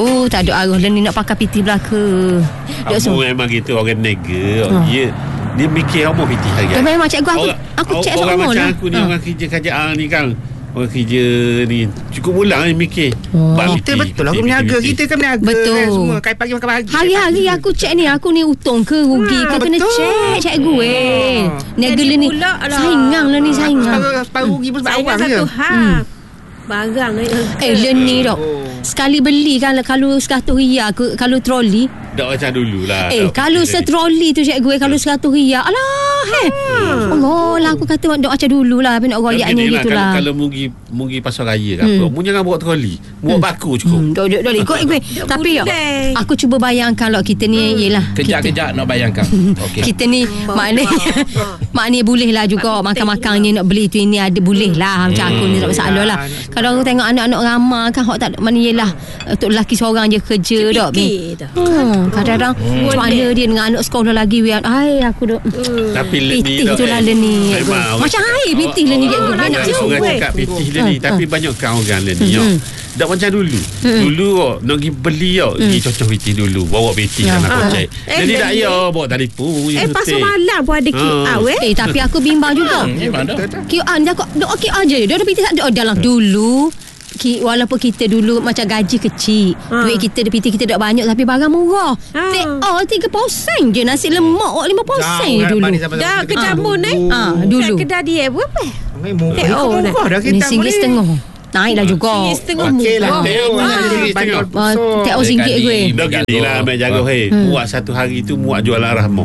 Tak ada arah ni nak pakai piti belaka. Kamu memang gitu orang nega. Dia mikir apa piti hari. Memang cikgu aku cek semua lah. Orang macam aku ni, orang kerja kerajaan ni kan. Orang kerja ni cukup pulang ni mikir. Kita betul lah berniaga. Kita kan berniaga. Betul. Kan, semua kai pagi makan pagi. Hari-hari aku cek ni, aku ni untung ke rugi ke, kena cek cikgu niaga ni saingang lah ni, saingang. Separuh rugi pun sebab awang je. Barang ni dok. Sekali beli kan, kalau RM100 kalau troli. Tak macam dulu lah. Kalau setroli tu cikgu, kalau RM100, alah Allah lah, aku kata dok macam dulu lah, nak royaknya gitu lah. Kalau mugi pasar raya kan apa, mu jangan bawa troli, bawa baku cukup. Dok ikut tapi aku cuba bayangkan kalau kita ni yelah, kejap nak bayangkan. Kita ni maknanya boleh lah juga makan-makannya, nak beli tu ini ada boleh lah. Macam aku ni tak masalah lah. Kalau aku tengok anak-anak ramai kan, hak tak mana yelah, untuk lelaki seorang je kerja dok. Kadang-kadang macam mana dia dengan anak sekolah lagi, aku duk tapi pitih tu lah ni macam air pitih lah ni cikgu. Nak suruh cakap pitih lah ni, tapi banyak kan orang lah ni tak macam dulu. Dulu nak pergi beli pergi cocok pitih dulu, bawa pitih kan aku cek. Jadi tak bawa telefon. Pasal malam pun ada QR tapi aku bimbang juga. QR dia dok QR je. Dia ada pitih tak ada dalam dulu. Walaupun kita dulu macam gaji kecil, duit kita pitih kita tak banyak, tapi barang murah. 3% je, nasi lemak 5% dulu. Dah kejamun dulu. Kedai dia berapa? Murah dah kita. RM1.50 naik lah juga. RM1.50 Okey lah. Tak RM1 gue. Dah gini lah Mek Jago. Muat satu hari tu muat jualan rahmah.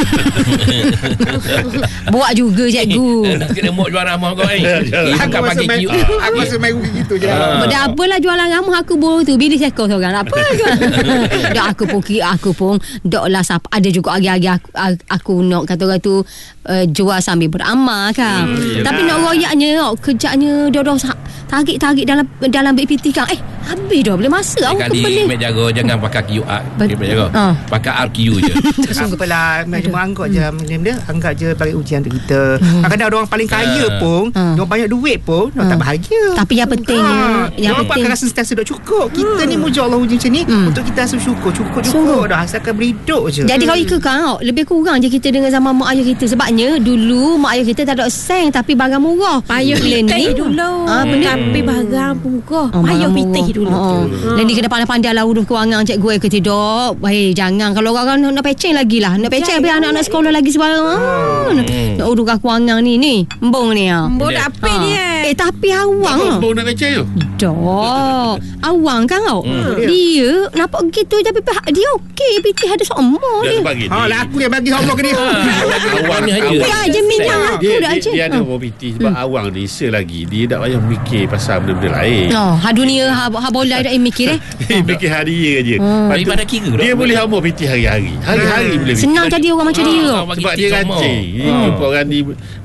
Buat juga cikgu. Nak kena muat jualan rahmah kau Agak pakai QR. Aku rasa main gitu je. Dah apalah jualan ramah aku baru tu. Bila sekor seorang apa. Dah aku pun dok lah siapa. Ada juga hari-hari aku nak kata orang tu jual sambil beramal kan. Tapi nak royaknya kerjanya dah tarik dalam BPT kan. Habis dah boleh masa aku kali Mek Jago jangan pakai QR. Mek Jago pakai RQ je. Apalah, cuma anggap je dia anggap je bagi ujian untuk kita. Kadang-kadang orang paling kaya pun, dia banyak duit pun, dia tak bahagia. Tapi yang pentingnya, yang penting akan rasa sentiasa dah cukup. Kita ni muja Allah uji macam ni untuk kita rasa cukup dah, asalkan berhidup je. Jadi kalau ikut kau, lebih kurang je kita dengan zaman mak ayah kita. Sebabnya dulu mak ayah kita tak ada seng, tapi barang murah. Payah pitih dulu. Tapi barang murah. Payah pitih dulu. Dan ni kena pandai-pandai lah urus kewangan cikgu ke tidak. Jangan kalau orang nak peceng lagi lah. Nak peceng biar anak-anak sekolah lagi sebarang. Nak urus kewangan ni embong ni. Embong tak apa dia. Tapi awang. Embong nak peceng tu? Dah. Awang kan kau. Dia nampak gitu tapi dia okey. Pitih ada seumur dia. Lah aku yang bagi homework ni. Awang ni aja minyak aku dah aja. Dia ada bawa pitih sebab awang ni selagi dia tak payah mikir pasal benda-benda lain. Dunia bola dah mikir fikir hari je. Daripada kira dia boleh hamba pitih hari-hari. Hari-hari boleh pitih. Senang jadi orang macam dia. Sebab dia rajin. Jumpa orang ni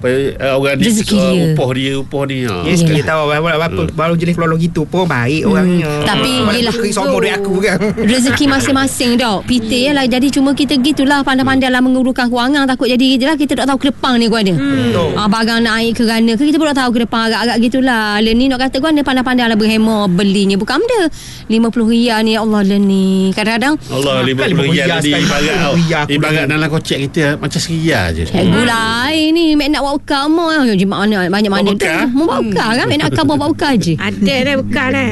upah dia. Sekali tahu baru jenis pelolong gitu pun baik orangnya. Tapi yelah sama duit aku kan. Rezeki masing-masing dah. Pitih lah. Jadi cuma kita gitulah, pandai-pandai lah menguruskan kewangan. Takut jadi gitulah, kita tak tahu ke depan ni gua ada. Barang naik ke rana ke, kita pun tak tahu ke depan, agak-agak gitulah. Ni nak kata gua ada pandai-pandai lah berhemah belinya. Bukan benda RM50 ni, Allah lah ni. Kadang-kadang Allah RM50 ni ibarat dalam kocek kita macam seria je. Cikgu lain ni Mek nak buat bekal mau. Banyak mana tu. Mau buat bekal kan? Mek nak buat bekal je. Ada dah bekal dah.